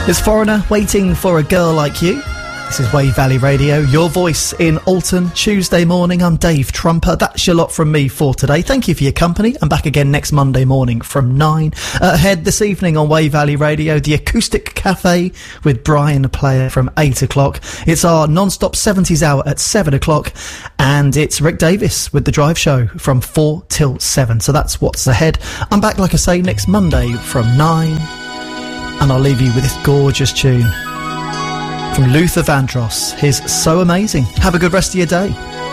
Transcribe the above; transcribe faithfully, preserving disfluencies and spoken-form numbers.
It's Foreigner, Waiting for a Girl Like You. This is Wave Valley Radio, your voice in Alton, Tuesday morning. I'm Dave Trumper. That's your lot from me for today. Thank you for your company. I'm back again next Monday morning from nine. Uh, ahead this evening on Wave Valley Radio, the Acoustic Cafe with Brian Player from eight o'clock. It's our non-stop seventies hour at seven o'clock. And it's Rick Davis with The Drive Show from four till seven. So that's what's ahead. I'm back, like I say, next Monday from nine. And I'll leave you with this gorgeous tune from Luther Vandross. He's So Amazing. Have a good rest of your day.